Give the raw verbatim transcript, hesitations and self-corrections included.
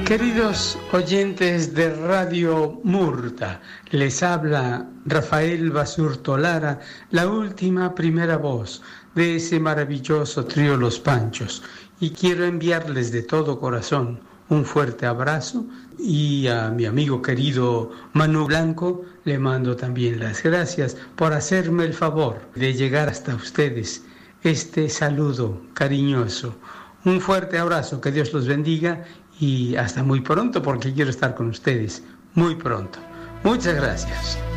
Queridos oyentes de Radio Murta, les habla Rafael Basurto Lara, la última primera voz de ese maravilloso trío Los Panchos, y quiero enviarles de todo corazón un fuerte abrazo, y a mi amigo querido Manu Blanco le mando también las gracias por hacerme el favor de llegar hasta ustedes este saludo cariñoso. Un fuerte abrazo, que Dios los bendiga y hasta muy pronto, porque quiero estar con ustedes muy pronto. Muchas gracias.